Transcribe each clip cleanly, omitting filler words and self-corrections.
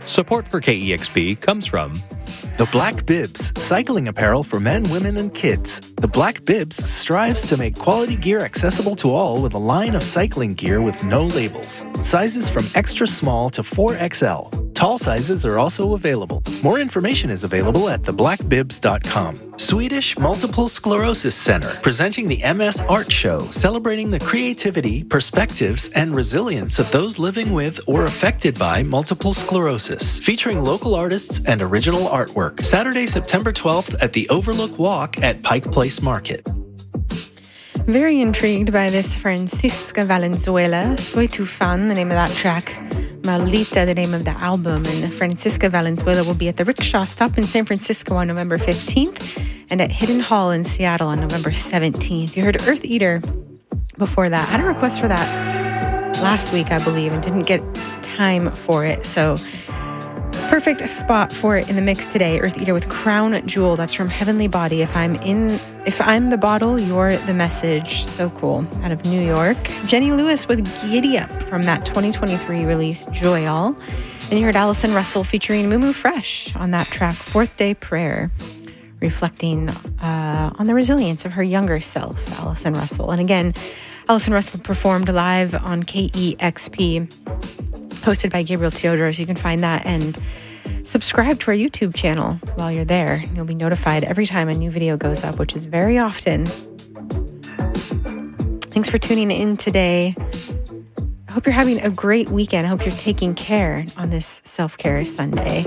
Support for KEXP comes from The Black Bibs, cycling apparel for men, women, and kids. The Black Bibs strives to make quality gear accessible to all with a line of cycling gear with no labels. Sizes from extra small to 4XL. Tall sizes are also available. More information is available at theblackbibs.com. Swedish Multiple Sclerosis Center, presenting the MS Art Show, celebrating the creativity, perspectives, and resilience of those living with or affected by multiple sclerosis, featuring local artists and original artwork. Saturday, September 12th at the Overlook Walk at Pike Place Market. Very intrigued by this Francisca Valenzuela. Soy tu fan, the name of that track. Maldita, the name of the album. And Francisca Valenzuela will be at the Rickshaw Stop in San Francisco on November 15th and at Hidden Hall in Seattle on November 17th. You heard Earth Eater before that. I had a request for that last week, I believe, and didn't get time for it. So perfect spot for it in the mix today. Earth Eater with Crown Jewel. That's from Heavenly Body. If I'm the bottle, you're the message. So cool. Out of New York. Jenny Lewis with Giddy Up from that 2023 release, Joy All. And you heard Allison Russell featuring Moo Moo Fresh on that track, Fourth Day Prayer, reflecting on the resilience of her younger self, Allison Russell. And again, Allison Russell performed live on KEXP, hosted by Gabriel Teodoro. You can find that and subscribe to our YouTube channel while you're there. You'll be notified every time a new video goes up, which is very often. Thanks for tuning in today. I hope you're having a great weekend. I hope you're taking care on this Self-Care Sunday.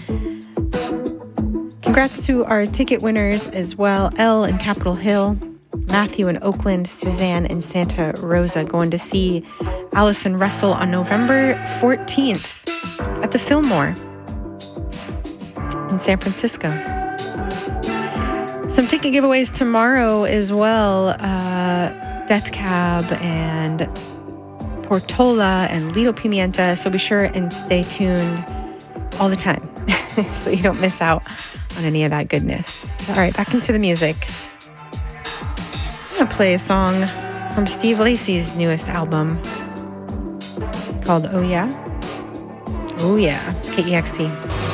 Congrats to our ticket winners as well. Elle in Capitol Hill, Matthew in Oakland, Suzanne in Santa Rosa, going to see Allison Russell on November 14th at the Fillmore in San Francisco. Some ticket giveaways tomorrow as well. Death Cab and Portola and Lido Pimienta. So be sure and stay tuned all the time so you don't miss out on any of that goodness. All right, back into the music. I'm going to play a song from Steve Lacy's newest album called Oh Yeah? Oh Yeah. It's KEXP.